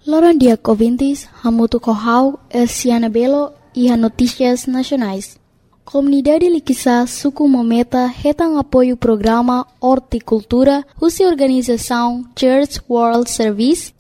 Loran dia ouvintes, Hamutu Kohau, Siana Belo e as notícias nacionais. Comunidade Liquiçá Suku Mometa retang apoio programa Horticultura, Russa Organização Church World Service,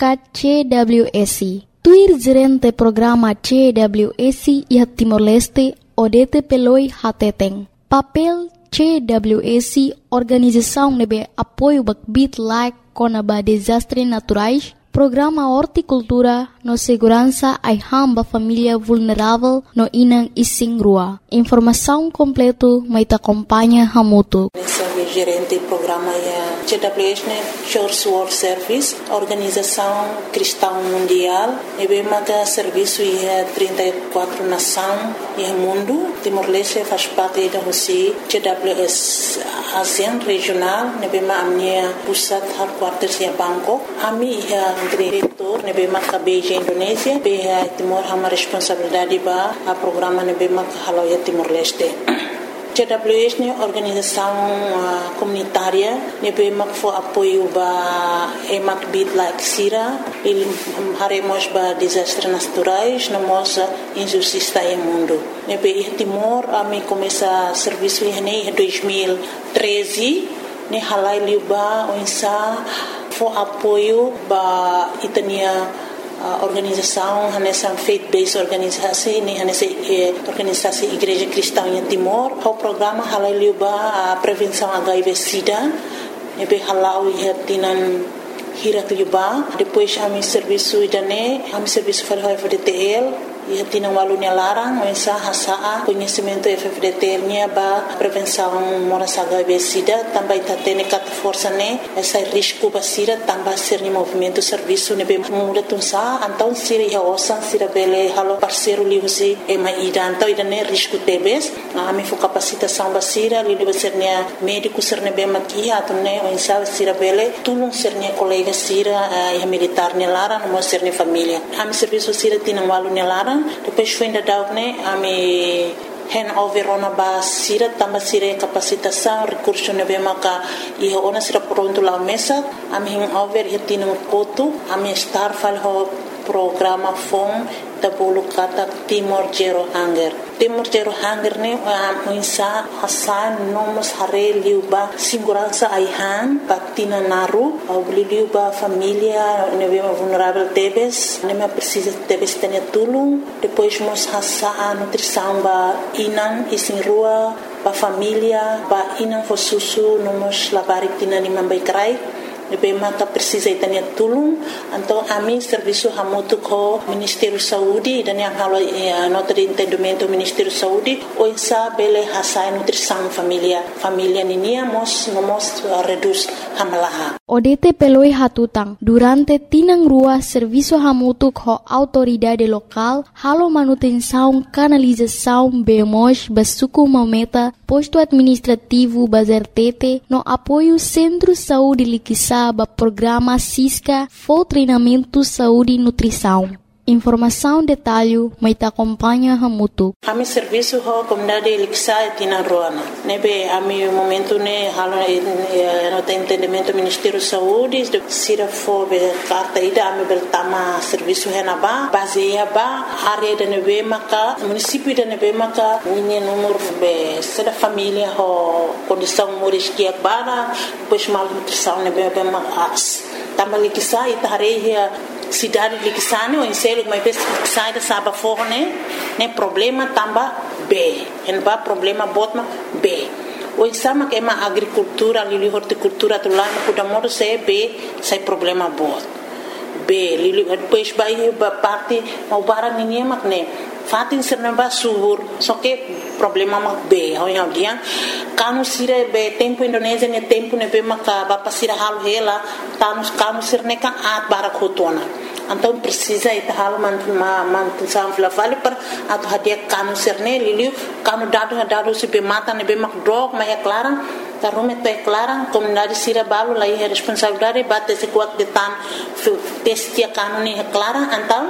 CWSC. Tuir gerente programa CWSC e Timor-Leste, Odete Peloi Hateteng. Papel CWSC, organização nebe apoio bakbit like conaba desastres naturais, programa Horticultura no segurança ai hamba família vulnerável no inang ising rua. Informação completo mai te acompanha Hamutu. Gerente do programa é CWS, Church World Service, Organização Cristã Mundial, e bem maga serviço é 34 nações e mundo. Timor-Leste faz parte da Rússia, CWS ASEAN regional, e bem maga minha pusat headquarters é Bangkok. Ami é diretor, e bem maga Beijing Indonésia, bem Timor hama responsabilidade ba a programa e bem maga halau é Timor-Leste. CWS é organização comunitária, nebem for apoio ba emak bit like sira, il haremos ba desastres naturais, namos injustiça em mundo. Nebem Timor ami começa serviço em 2013, ne halai liuba onsa for apoio ba itania organização nessa faith-based organização nessa organização Igreja Cristã em Timor o programa halaliuba a prevenção HIV/SIDA nebe halau ihatinan hiratliuba depois ami serviço idane ami serviço para FDTL ihatinan walunya larang mensa hasaa conhecimento FDTL nya ba prevenção moras HIV/SIDA também tatene cat força ne essa risco basira também ser ni movimento serviço nebe muda tunsa então sira ya osan sira bele halo parceiro liusi e maida então idane risco tebes ami fo capacitação basira li deve ser nia médico ser nebe maki atune mensa sira bele tulung ser nia colega sira e militar ne lara no ser ni família ami serviço sira tinan walunya lara depois foi ainda daune ami hand over ona ba sira tamba sira capacitação recurso nebe maka e ona sira pronto la mesa ami hand over hitin kotu ami star fal ho programa fom tabulu kata Timor Zero Hunger ne muinsa hasan nomos hare liuba segurança aihan patina naru au liuba família nebe vulnerável tebes nema precisa tebes tenia tulung depois mos hasa nutrição ba inan isin rua ba família ba inan fo susu nomos labarik tina ni mambai krai nebe maka precisa itania tulung então ami serviço hamutu ko Ministério Saúde dan yang halo nota de entendimento Ministério Saúde o insa bele hasa nutrição família ninia mos reduz hamalaha Odete peloi hatutang durante tinang rua serviço hamutu ko autoridade local halo manutenção canalização bemos basuku mometa posto administrativo bazertete no apoio Centro Saúde Liquiçá ba programa Cisca for treinamento saúde e nutrição. Informação detalhe mai te acompanha Hamutu. Ami serviço ho comunidade Liquiçá tina roana. Nebe ami momento ne halo no entendimento Ministério Saúde sira fo be carta ida ami beltama serviço henaba baseia ba área de nebe maka município de nebe maka minha número be sera família ho condição moris que bara depois mal nutrição nebe be mas tamba Liquiçá itareia cidade de Liquiçá o enselo mas sai da saba forne né problema tamba B en ba problema botma B o exama que é uma agricultura ali horticultura tu lá no Kudamoro se B sai problema bot B li depois vai parte o bara ninguém né fatin serna ba subur só que problema mak B hoya dia kanu sire be tempo Indonésia ne tempo ne be maka ba pasira hal hela kanu sirne ka at bara khotona então precisa ita hal man sam fla vale par at hadia kanu sirne liliu kanu dado se be mata ne be mak drog ma é clara ta rume to é clara comunidade sira balo lá é responsabilidade bate se kuat de tan testia kanu ne é clara então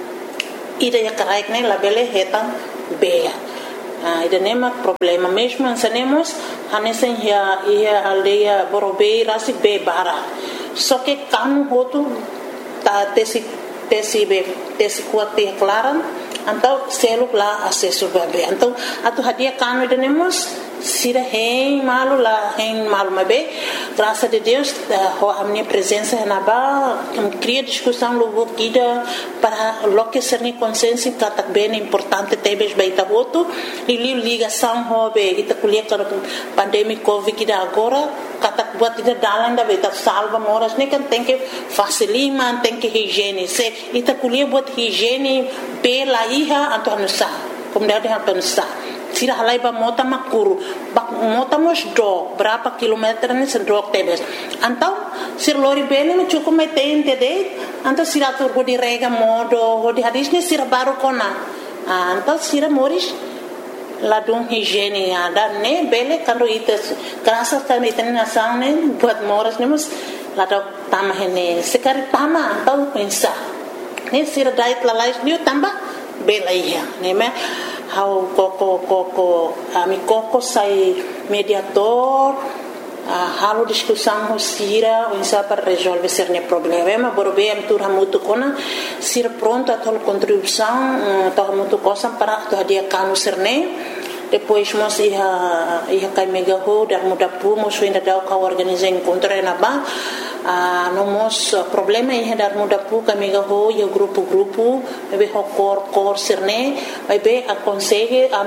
ida ya karaik ne labele hetan beya ida nema problema mesmo ansanemos hanesen ya aldeia borobei rasi be bara só que kanu hotu ta tesi tesi kuat te klaran então seluk lá acesso bebê então atu hadia kanu denemos sira hein malu mabe graças a Deus a minha presença na ba cria discussão logo kida para lo que ser ni consciência que bem importante tebes baita voto e ligação hobe ita kuliah para pandemia covid kida agora kata buat ida dalan da baita salva moras ne kan tem que facilima tem que higiene se ita kuliah buat higiene pela iha atau nusa como deve atau nusa sira halai ba mota makuru mota mos dog berapa kilometer ni sedok tebes antau sir lori bene me cukup me tente de antau sira tur di rega modo di hadis ni sira baru kona antau sira moris ladung higiene ada ne bele kando ite kerasa kan ite nasang ne buat moras ne mus ladok tamah ne sekali tama antau pensa ne sira dait lalais ni tambah bela iya ne me how koko ami koko sai mediator halo discussão sira o insa para resolver cerne problema borbe am tur hamutu kona sira pronto a tol contribuição to hamutu cosa para to dia kanu cerne depois mos ia kai mega ho dar muda pu mos ainda dau ka organizar encontro na ba nomos problema ia dar muda pu ka mega ho ia grupo be ho cor cerne be aconselhe a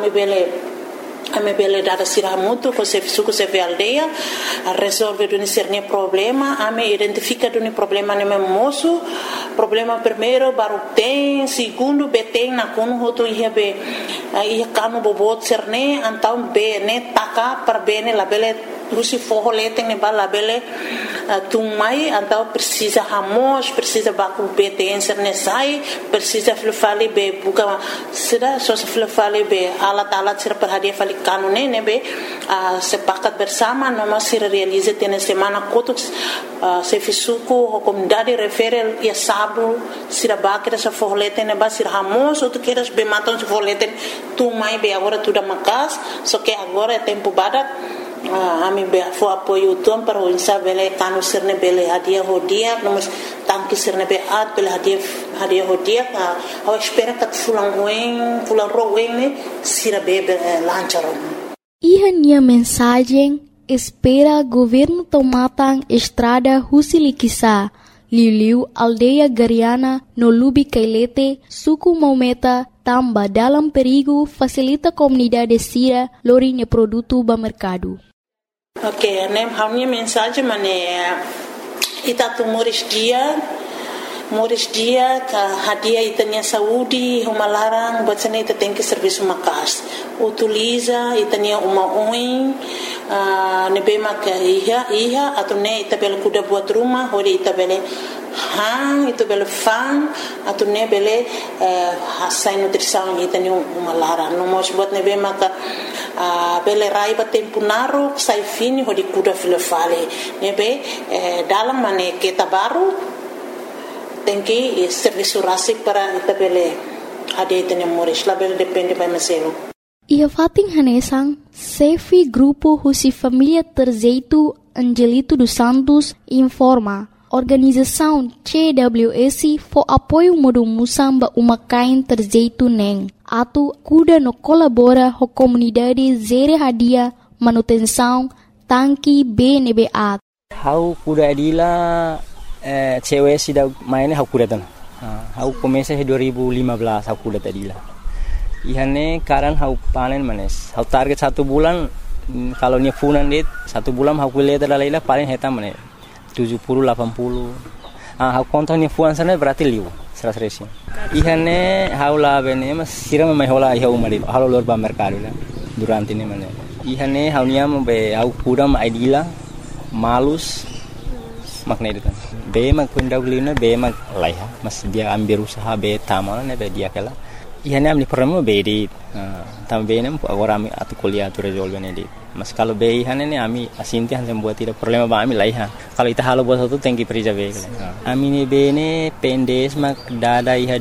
me bele dada sira mutu ko se suku se ve aldeia a resolve duni cerne problema a me identifica duni problema ne moço problema primeiro baru tem segundo beteng na kono hoto ia be ia kanu bobot cerne antau be ne taka per bene la bele rusi forro leteng ne bala bele tumai antau precisa hamos precisa baku beteng cerne sai precisa flufali be buka sida so flufali be alat sira per hadia fali kanu ne be sepakat bersama noma sira realize tene semana kotuk se fisuku comunidade refere ia sabu sira bakira sa forlete ne ba sira hamos ou tu queres be matam se forlete tu mai be agora tu da makas so que agora é tempo badat ami be fo apoio tom para o insa bele kanu sirne bele hadia hodia nomos tanki sirne be at bele hadia hodia a espera que fulan roen ne sira be lancharon. Iha nia mensagem espera governo tomatan estrada Husilikisa Liu aldeia Gariana no Lubi Kailete suku Maumeta tamba dalam perigo facilita comunidade sira lorinha produto ba mercado. Ok, né? A minha mensagem é itatu moris dia ka hadia itanya saúde uma larang bacana ita tem que serviço makas utiliza itanya uma oin nebema ka iha atau ne ita bel kuda buat rumah hori ita bele hang itu bele fang atau ne bele hasai nutrição itanya uma larang no mos buat nebema ka bele raiba tempo naro sai fini hori kuda filofale nebe dalam mane kita baru tem que serviço rásico para itabele ade tene moris label depende by meselo. Ia fating hanesang Sefi grupo Husi Família Terzeito Angelito dos Santos informa organização CWS for apoio modo musamba uma kain terzeito neng atu kuda no colabora ho comunidade zere hadia manutenção tanki BNBA. How kuda adila cewek sudah mainnya aku datang. Aku komesa 2015 aku datang tadi lah. Ihane karan aku panen manes. Aku target 1 bulan kalau nya funan dit 1 bulan aku lihat adalah paling heta manes 70 80. Aku kontonnya fuan sana berarti liu 100. Ihane aku lah bene mas siram mai hola iha umari. Halo lor ba mercado lah. Durante ini manes. Ihane aku nya be aku kuda ma idila malus makna itu kan. Be mag kunda ulina be mag laiha mas dia ambil usaha be tamal ne be dia kala ihane amni problema be di tambe ne agora ami atu kuliah tu resolve ne di mas kalau be ihane ne ami asinti han buat tidak problema ba ami laiha kalau ita halo buat satu tengki perija be ami ne be ne pendes mag dada iha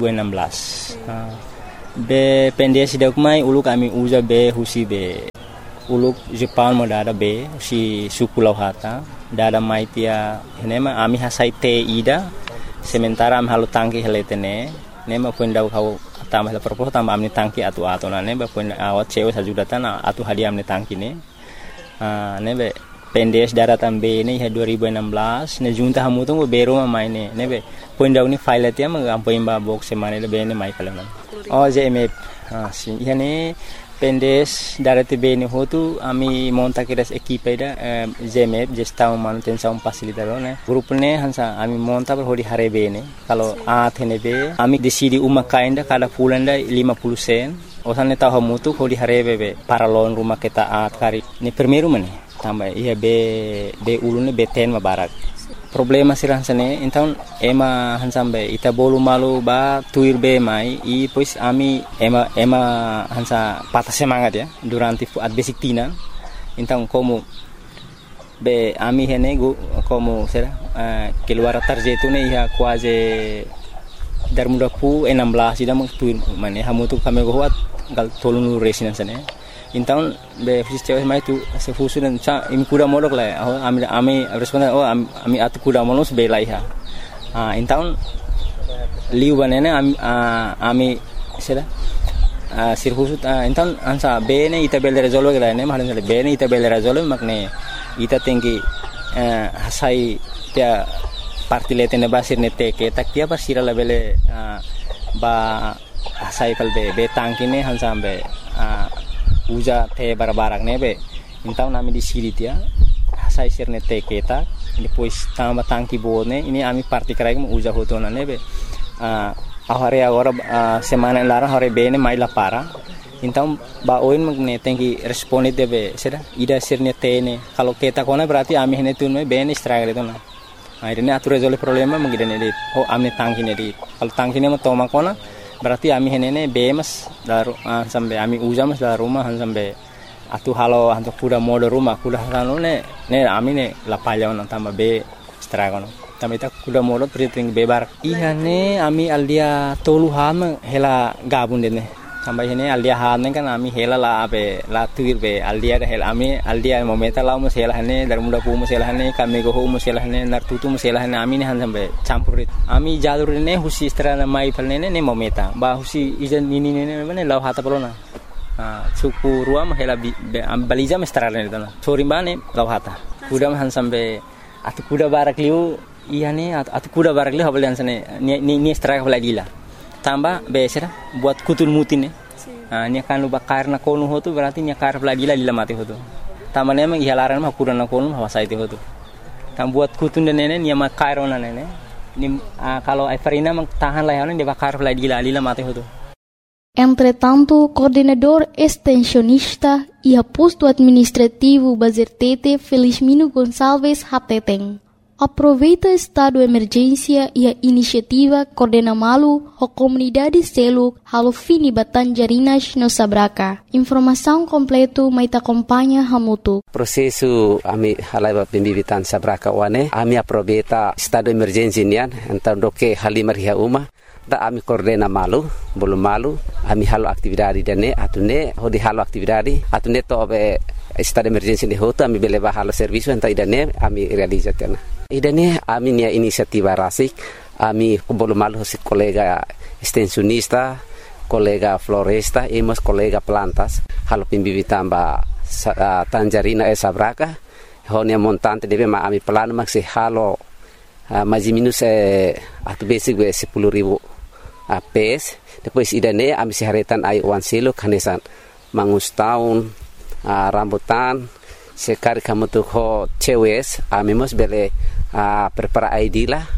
2016 be pendes dak mai ulu kami uza be husi be uluk Jepang mo dada be si suku lauhata dada mai tia henema ami hasai te ida sementara am halu tangki heletene nema puendau kau tambah la propos tambah amni tangki atu nane ba puen awat cewe sajudatan atu hadiah amni tangki ne nebe pendes daratan B ini 2016 ne junta hamu tu bero maine nebe puendau ni file tia ma ampoin ba box semane le bene mai kalan JMF si yani pendes darati B ni hotu ami monta kiras equipe da JMF gestão manutenção facilitador ne grupo ne hansa ami monta per hodi hare B ne kalau athene B ami decidi uma kainda kada pulanda 50 sen osan ne tahu mutu hodi hare B para loan rumah kita kari ni primeiro mane tambah iya B ulune B10 ma barak problema sirah sane então ema hansambe ita bolu malu ba tuir be mai e pois ami ema hansa patah semangat ya durante at basic tina então como be ami hene como será keluar tarjetu ne ia quase dar muda pu 16 ida mang tuir mane hamu tu kami goat gal tolunu resina sane então be sistema mai tu se fusunan sa imi kuda modok la ami responda ami atu kuda monos be laiha então liu banene ami sera sirhusut então ansa be ne ita bel resolve la ne mahan be ne ita bel resolve makne ita tinggi hasai dia partilete ne basir ne teke tak dia basira la bele ba hasai kal be tangkine hansambe uja te barbarak nebe então nami di siri dia sai sirne te keta depois tamba tangki bone ini ami parti karai mu uja hotona nebe ahare agora semana lara hore bene mai la para então ba oin magne tenki responde debe sera ida sirne tene kalau keta kona berarti ami hene tun me bene stragre tona akhirnya atu resolve problema mengidene di amne tangki ne di kalau tangki ne mo toma kona berarti ami henene bemas daru sampai ami uja mas dalam rumah sampai atu halo hantu kuda mode rumah kuda halo ne ami ne lapaya on tambah be stragono tambah ita kuda mode priting bebar ihane ami aldia tolu ham hela gabun dene tambah hene aldia han kan ami hela la be la tuir be aldia hela ami aldia momenta la mo hela hane dar muda pu mo hela hane kami go mo hela hane nar tutu mo hela hane ami ne han sampai campurit ami jalur ne husi strana mai palne ne momenta ba husi ijan nini ne mane law hata pelona suku ruam hela baliza mestrana ne tana sori bane law hata kuda han sampai atu kuda barak liu ihane atu kuda barak liu habalian sane ni straka baladila tambah besera buat kutul mutin nya kan lu bakar na konu hotu berarti nya kar lagi lila mati hotu tamane emang ihalaran mah kurang na konu hawa saiti hotu tam buat kutun dan nene nya makar ona nene ni kalau Everina mang tahan lah dia bakar lagi lila mati hotu. Entretanto, coordenador extensionista e aposto administrativo Bazertete Felizmino Gonçalves Hateteng aproveita estado de emergência e a iniciativa Coordena Malu a comunidade selo halo fini Batanjarinas no Sabraca. Informação completo mai te acompanha Hamutu. Prosesu ami halai pembibitan Sabraca wane ami aproveita estado de emergência nian então doke halimar hia uma da ami Coordena Malu belum malu ami halo aktividade dane atune hodi halo aktividade atune to be estado de emergência de hoto ami beleva halo serviço então idane ami realizatena idane ami nia inisiativa rasik ami belum malu si kolega extensionista kolega floresta emos kolega plantas halo pembibitan ba Tanjarina Sabraca honia montante deve ma ami plano maxi halo mais minus atu basic 10.000 PS depois idane ami seharetan ai wan silo kanesan mangus tahun rambutan sekali kamu tuh ho cewes ami mos bele prepara ID lah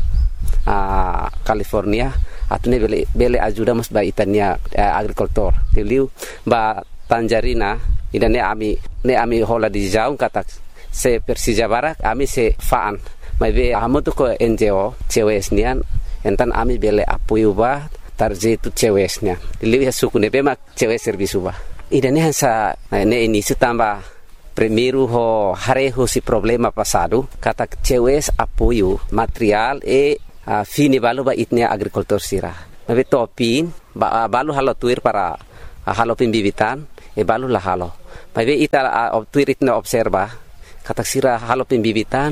California atune bele ajuda mos ba itania agricultor teliu ba Tanjarina idane ami hola di jauh kata se Persija Barak ami se faan mai be amu tuh ko NGO cewes nian entan ami bele apoio ba tarjetu cewesnya teliu ya suku ne mak cewes servisu ba idane hansa ne ini tambah primeiro ho hareho si problema passado kata cewes apoio material fini balu ba itnia agricultor sira mabe topin ba balu halo tuir para halo pembibitan balu la halo mabe ita tuir itna observa kata sira halo pembibitan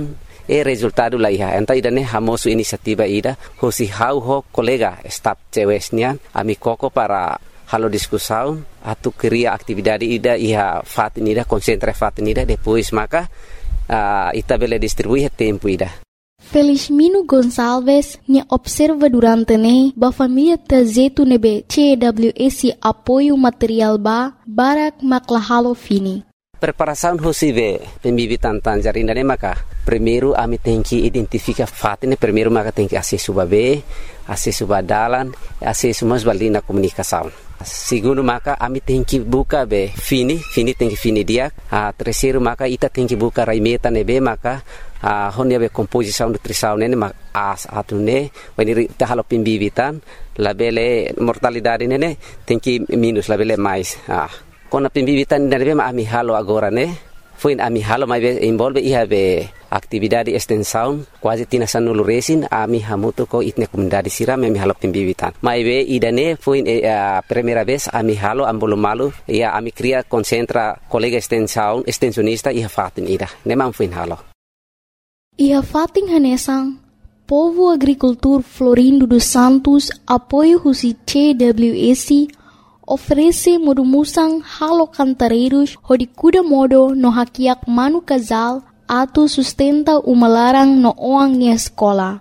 resultado la iha enta ida ne hamosu inisiativa ida hosi hau ho kolega staf cewesnya ami koko para halo discussão atu cria atividade ida iha fatin ida concentra fatin ida depois maka ita bele distribuir tempo ida. Felizmino Gonçalves ne observa durante ne ba família tazetu nebe CWS apoio material barak maklahalo fini. Preparação hosive pembibitan tanjar indane maka primeiro ami tem que identificar fatin primeiro maka tem que acesso babe acesso badalan acesso mas balina comunicação. Segundo maka ami tem que buka be fini tem que fini dia. Terceiro maka ita tem que buka raimeta nebe maka honia be composição nutrição nene mak as atune when ita halo pembibitan labele mortalidade nene tem que minus labele mais. Kona pembibitan nene be ami halo agora ne foi ami halo mai be envolve iha be atividade extensão quase tina sanulu resin ami hamuto ko itne comunidade siram ami halo pembibitan mai be idane foi primeira vez ami halo ambolo malu ia ami cria concentra colega extensionista iha fatin ida nemam foi halo iha fatin hanesang Povo Agricultor Florindo dos Santos apoio husi CWS oferece modumusang halo cantareiros hodi kuda modo no hakiak manu casal atau sustenta umalarang no oang ni escola.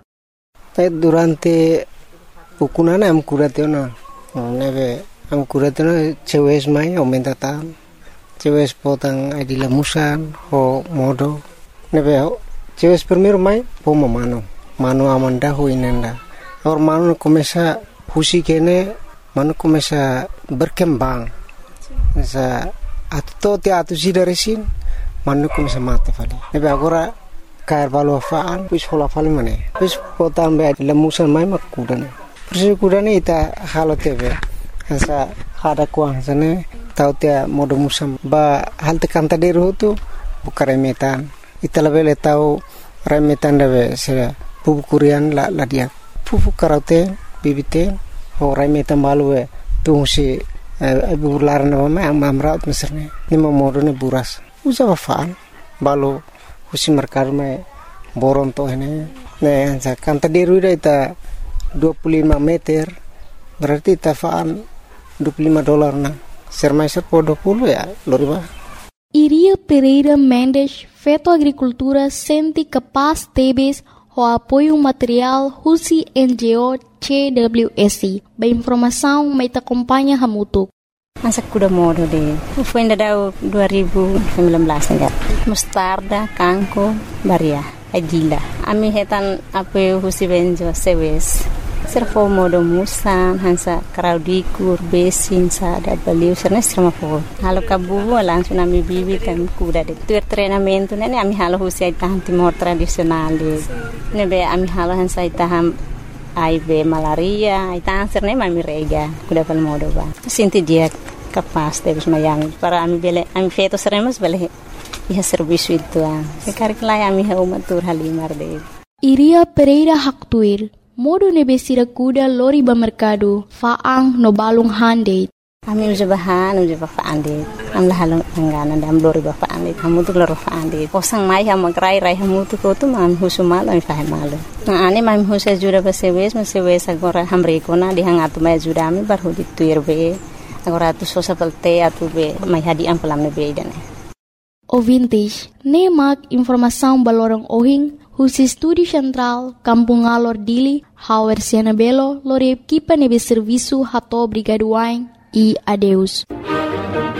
Durante ukunana am kuratena neve am kuratena cewes mai aumenta tan cewes potang adila musan ho modo neve cewes primeiro mai pomo mano amanda ho inenda or mano começa husi kene mano começa berkembang sa atto te atu sidaresin mano começa mate fali nebe agora cair valo faan pis hola fali mane pis potam be lemusan mai makudane persi kudane ita halo tebe sa hada kuang sane tau te modo musam ba hal te kanta deru tu bukare metan ita lebele tau remetan debe se pupu kurian la dia pupu karate bibite ho remetan balu tungsi bulan nama amamrat meserne ni modo ne buras usa faan balu husi merkar me boron to ini ne sa kanta deru ita 25 meter berarti tafaan $25 na sermaiser po 20 ya loriba. Iria Pereira Mendes feto agricultura senti capaz tebes o apoio material husi NGO CWS. Ba informação mai ta acompanha hamutuk. Masa kuda modo de. Foi ainda dau 2019 enggak. Mustarda, kangko, baria, adila. Ami hetan apoio husi benjo sewes. Servo modo musan hansa kraudikur besin sada baliu serna serma po halo kabu langsung ami bibi kan kuda de tur treinamento nene ami halo husi taham timor tradisional de nebe ami halo hansa taham aibe malaria itang serne ami rega kuda pal modo ba sinti dia capaz de mayang para ami bele ami feto seremos bele iha serviço itu sekarang lai ami ha umatur halimar de Iria Pereira Haktuir modo nebe sirakuda lori ba merkado faang no balung hande. Ami uja faande. Am lahalong angganan dam lori ba faande. Kamu tu loro faande. Kosang mai ham magrai rai hamu tu ko tu mam husumal am fahe malu. Na ane mam husa jura ba sewes agora hamre kona di hangatu mai jura ami bar hudi tuirbe. Agora tu sosa pelte atu be mai hadi am pelam nebe idane. Ouvintes, nemak informação balorong ohing husi Studi Central, Kampung Alor Dili, Hauer Siana Belo, lore equipa nebe serviço hato brigaduain e adeus.